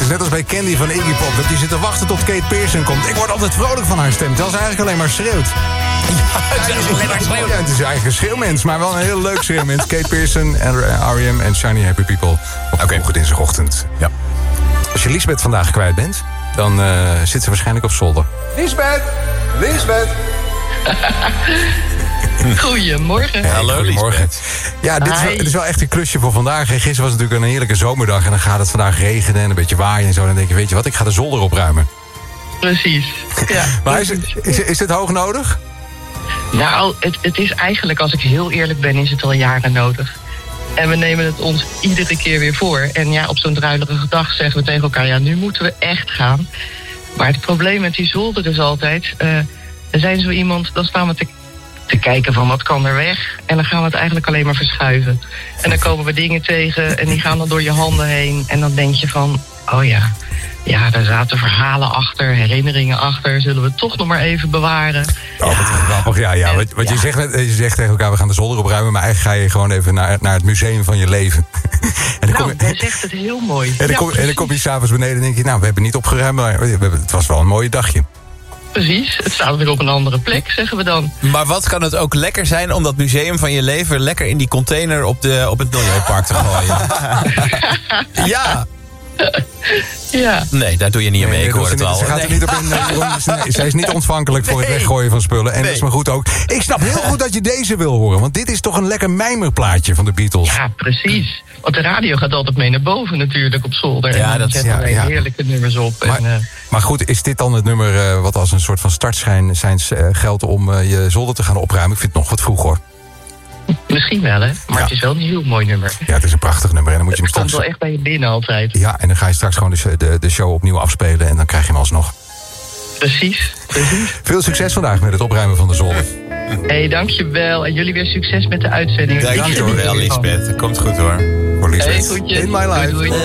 is net als bij Candy van Iggy Pop. Dat je zit te wachten tot Kate Pearson komt. Ik word altijd vrolijk van haar stem. Terwijl ze eigenlijk alleen maar schreeuwt. Ja, het is eigenlijk een schreeuwmens, maar wel een heel leuk schreeuwmens. Kate Pearson, R.E.M. en Shiny Happy People. Op vroege dinsdagochtend. Ja. Als je Liesbeth vandaag kwijt bent, dan zit ze waarschijnlijk op zolder. Liesbeth! Goedemorgen. Hey, hallo, goedemorgen. Ja, dit is wel echt een klusje voor vandaag. Gisteren was het natuurlijk een heerlijke zomerdag. En dan gaat het vandaag regenen en een beetje waaien en zo. Dan denk je, weet je wat, ik ga de zolder opruimen. Precies, ja. Maar is het hoog nodig? Nou, het is eigenlijk, als ik heel eerlijk ben, is het al jaren nodig. En we nemen het ons iedere keer weer voor. En ja, op zo'n druilerige dag zeggen we tegen elkaar, ja, nu moeten we echt gaan. Maar het probleem met die zolder is altijd, er zijn zo iemand, dan staan we te kijken van wat kan er weg. En dan gaan we het eigenlijk alleen maar verschuiven. En dan komen we dingen tegen en die gaan dan door je handen heen. En dan denk je van, oh ja, daar zaten verhalen achter, herinneringen achter. Zullen we het toch nog maar even bewaren? Oh, wat grappig. Ja. Want je zegt tegen elkaar, we gaan de zolder opruimen. Maar eigenlijk ga je gewoon even naar het museum van je leven. Jij zegt het heel mooi. En dan kom je s'avonds beneden en denk je, nou, we hebben niet opgeruimd. Maar het was wel een mooi dagje. Precies, het staat weer op een andere plek, zeggen we dan. Maar wat kan het ook lekker zijn om dat museum van je leven lekker in die container op het Milieupark te gooien? Ja. Ja. Nee, daar doe je niet aan mee, ik hoor het al. Ze gaat er niet op in. Zij is niet ontvankelijk voor het weggooien van spullen. En dat is maar goed ook. Ik snap heel goed dat je deze wil horen. Want dit is toch een lekker mijmerplaatje van de Beatles. Ja, precies. Want de radio gaat altijd mee naar boven natuurlijk op zolder. Ja, en dan zetten we heerlijke nummers op. Maar goed, is dit dan het nummer wat als een soort van startschijn geldt om je zolder te gaan opruimen? Ik vind het nog wat vroeg, hoor. Misschien wel, hè? Maar het is wel een heel mooi nummer. Ja, het is een prachtig nummer. En dan moet je hem straks... komt wel echt bij je binnen altijd. Ja, en dan ga je straks gewoon de show opnieuw afspelen. En dan krijg je hem alsnog. Precies. Veel succes vandaag met het opruimen van de zolder. Hey, dankjewel. En jullie weer succes met de uitzending. Dankjewel, Lisbeth. Dat komt goed, hoor. Voor Lisbeth. Hey, goedjes. In my life. Doei.